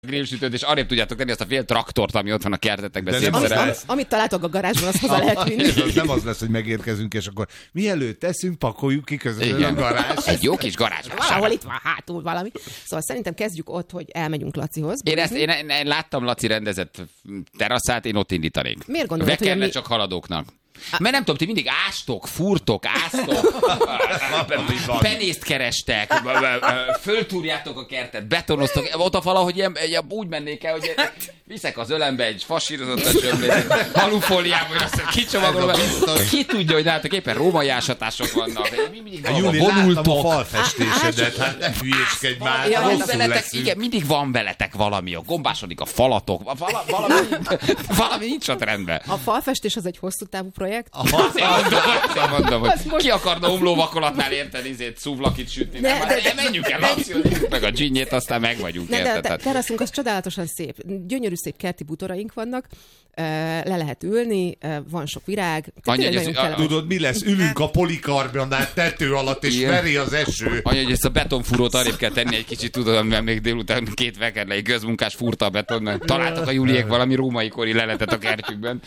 grillsütőt, és arrébb tudjátok tenni azt a fél traktort, ami ott van a kertetekben szétszerelve. Amit találtok a garázsban, azt hozzá lehet vinni. Ez nem az lesz, hogy megérkezünk, és akkor mielőtt teszünk, pakoljuk ki közben a garázs. Egy jó kis garázs. Valahol itt van hátul valami. Szóval szerintem kezdjük ott, hogy elmegyünk Lacihoz. Én láttam Laci rendezett teraszát, én ott indítanék. Miért gondolod, hogy Vekerne csak haladóknak. Mert nem tudom, ti mindig ástok, furtok, penészt kerestek, föltúrjátok a kertet, betonoztok, ott valahogy ilyen, úgy mennék el, hogy viszek az ölembe egy fasírozott a csömlét, halufóliába, hogy azt kicsomagolom, ki tudja, hogy nálatok éppen római ásatások vannak. Júli, láttam a falfestésedet, hát ne hülyéskedj már, igen, mindig van veletek valami, a gombásodik a falatok, valami nincs ott rendben. A falfestés az egy hosszú távú projekt. Mondom, hogy ki akarna omlóvakolatnál érteni, szuvlakit sütni. De menjünk el, Laci, meg a ginnyét, aztán meg vagyunk. De teraszunk az csodálatosan szép. Gyönyörű szép kerti bútoraink vannak, le lehet ülni, van sok virág. Tudod, mi lesz? Ülünk a polikarbonát tető alatt, és veri az eső. Anya, hogy ezt a betonfúrót arrébb kell tenni egy kicsit, tudod, amivel még délután két vekerlei közmunkás fúrta a beton, találtak a Juliék valami római kori leletet a kertjükben.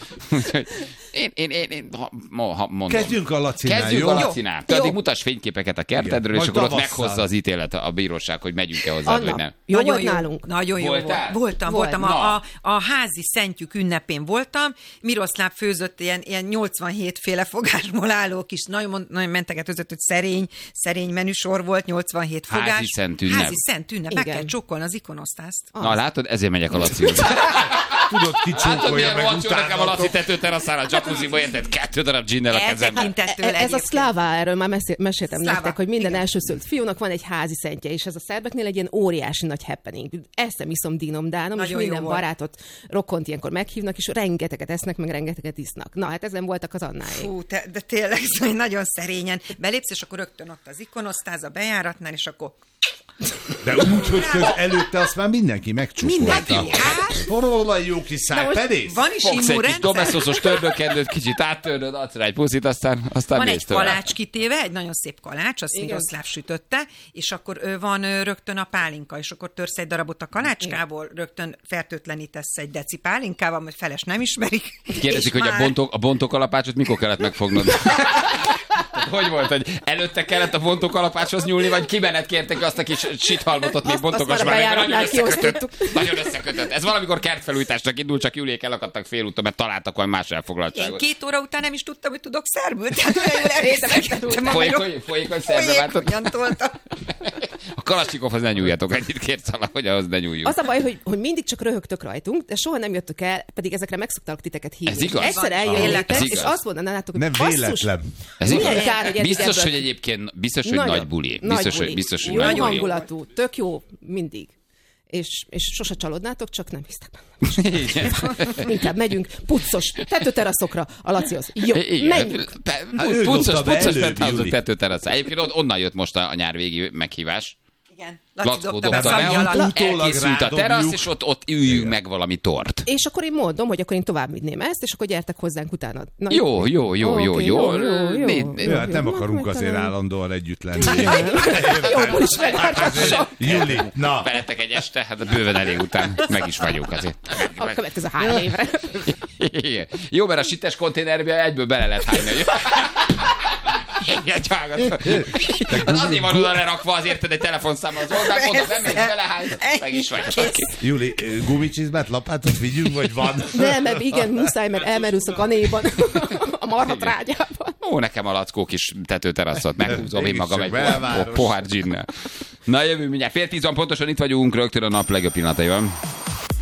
Én mondom. Kezdjünk a Lacinál, jó? A Lacinál. Te addig mutass fényképeket a kertedről, és akkor ott meghozza az ítélet a bíróság, hogy megyünk-e hozzád, vagy nem. Jó volt nálunk? Nagyon jó volt. Voltam. A házi szentjük ünnepén voltam. Miroszláv főzött ilyen 87 féle fogásból álló kis, nagyon mentegetőzött, hogy szerény menüsor volt, 87 fogás. Házi szent ünnep. Meg kell csokkolni az ikonosztászt. Na látod, ezért megyek a Lacihoz. Tudod, ki csókolja meg utána. Nekem a Laci tetőteraszán a jacuzziba érted 2 darab ginnel a kezemben. Ez a szlává, erről már meséltem nektek, hogy minden elsőszült fiúnak van egy házi szentje, és ez a szerbeknél egy ilyen óriási nagy happening. Eszem, iszom, dínom, dánom, és minden barátot, rokkont ilyenkor meghívnak, és rengeteget esznek, meg rengeteget isznak. Na, hát ezen voltak az Annáék. Fú, de tényleg nagyon szerényen. Belépsz, és akkor rögtön ott az ikonosztáz a bejáratnál, és akkor... De úgy, hogy előtte azt már mindenki megcsúfolta. Forolva jó kis szájperész. Van is immunrendszer. Fogsz egy kis domeszoszos tördőkendőt, kicsit áttörnöd, adsz rá egy puszit, aztán van egy kalács kitéve, egy nagyon szép kalács, azt Miroszláv sütötte, és akkor van rögtön a pálinka, és akkor törsz egy darabot a kalácskából, rögtön fertőtlenítesz egy deci pálinkával, mert feles nem ismerik. Kérdezik, hogy a bontókalapácsot mikor kellett megfognod? Hogy volt, hogy előtte kellett a bontókalapácshoz nyúlni, vagy kimenet kértek azt a kis sithalmotot, még bontokas már, nagyon összekötött. Ez valamikor kertfelújításnak indult, csak Juliék elakadtak félúton, mert találtak valami más elfoglaltságot. Én 2 óra után nem is tudtam, hogy tudok szerbül, tehát olyan folyékony szerbe váltott. A Kalasnyikovhoz ne nyúljatok, ennyit kérsz, hogy ahhoz ne nyúljunk. Az a baj, hogy mindig csak röhögtök rajtunk, de soha nem jöttök el, pedig ezekre meg szoktak titeket hívni. Ez igaz? Egyszer eljönnétek, és azt mondanátok, hogy nem véletlen. Ez biztos, hogy egyébként biztos, hogy nagy buli. Biztos, hogy nagy hangulatú, tök jó mindig. És sose csalódnátok, csak nem hisztek benne. Inkább megyünk puccos tetőteraszokra a Lacihoz. Jó, menjünk. Puccos tetőteraszra. Egyébként onnan jött most a nyárvégi meghívás. Igen. Lackó dobta be, elkészült a terasz, és ott üljünk meg valami tort. És akkor én mondom, hogy akkor én tovább vinném ezt, és akkor gyertek hozzánk utána. Na, jó. Hát nem akarunk azért állandóan együtt lenni. Jóból is megálltassak. Júli, na. Veletek egy este, hát bőven elég után meg is vagyunk azért. A következő 3 évre. Jó, mert a sites konténerbe egyből bele lehet hányni. Igen, azért van oda lerakva, azért egy telefonszámmal az oldalt, oda bemész, belehány, meg is vagy. Júli, gumicsizmát, lapátot vigyünk, vagy van? Nem, igen, muszáj, mert elmerülsz a ganéban, a marha trágyában. Ó, nekem a Lackó kis tetőteraszot, meghúzom én magam egy pohár ginnel. Na, jövő mindjárt 9:30 pontosan itt vagyunk, rögtön a nap legjobb pillanataiban.